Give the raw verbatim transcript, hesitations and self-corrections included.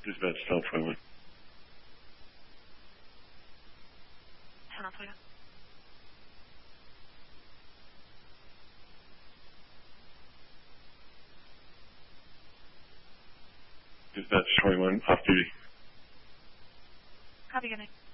Dispatch, Tunnel twenty-one. Tunnel twenty-one. Dispatch twenty-one, off duty. Copy, good night.